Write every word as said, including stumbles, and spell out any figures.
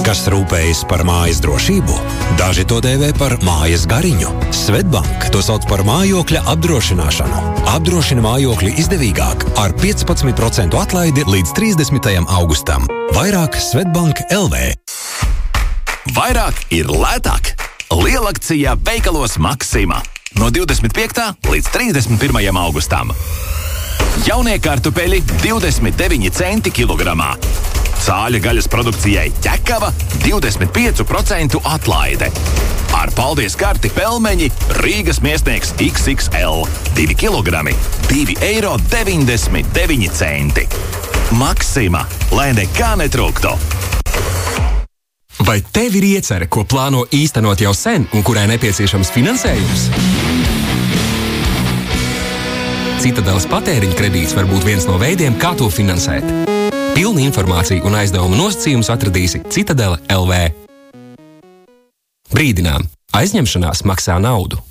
kas rūpējas par mājas drošību. Daži to dēvē par mājas gariņu. Svetbank to sauc par mājokļa apdrošināšanu. Apdrošina mājokļi izdevīgāk ar piecpadsmit procentu atlaidi līdz trīsdesmitajam augustam. Vairāk Svetbank L V. Vairāk ir lētāk. Lielakcija veikalos Maksima. No divdesmit piektā līdz trīsdesmit pirmajam augustam. Jaunie kartupeļi divdesmit deviņi centi kilogramā. Cāļa gaļas produkcijai ķekava divdesmit pieci procenti atlaide. Ar paldies karti pelmeņi Rīgas miesnieks X X L. divi kilogrami, divi eiro deviņdesmit deviņi centi. Maksima, lai nekā netrūktu. Vai tev ir iecerē, ko plāno īstenot jau sen un kurai nepieciešams finansējums? Citadeles patēriņa kredīts var būt viens no veidiem, kā to finansēt. Pilnu informāciju un aizdevumu nosacījumus atradīsi Citadele L V. Brīdinām! Aizņemšanās maksā naudu.